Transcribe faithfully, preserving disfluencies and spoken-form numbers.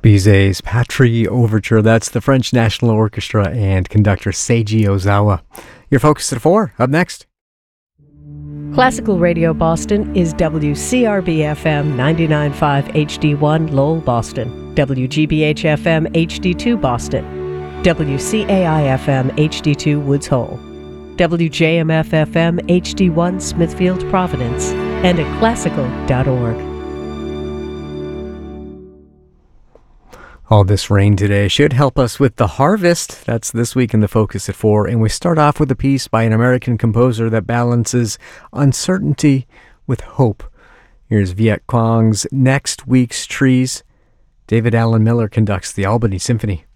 Bizet's Patrie Overture. That's the French National Orchestra and conductor Seiji Ozawa. Your Focus at four, up next. Classical Radio Boston is W C R B F M ninety-nine point five H D one Lowell, Boston, W G B H F M H D two Boston, W C A I F M H D two Woods Hole, W J M F F M H D one Smithfield, Providence, and at classical dot org. All this rain today should help us with the harvest. That's this week in the Focus at four. And we start off with a piece by an American composer that balances uncertainty with hope. Here's Viet Cong's Next Week's Trees. David Allen Miller conducts the Albany Symphony.